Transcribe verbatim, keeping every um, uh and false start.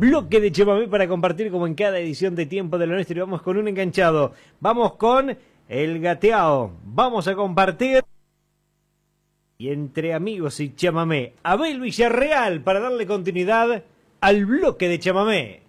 bloque de chamamé para compartir como en cada edición de Tiempo de lo Nuestro. Y vamos con un enganchado. Vamos con el gateao. Vamos a compartir. Y entre amigos y chamamé, Abel Villarreal para darle continuidad al bloque de chamamé.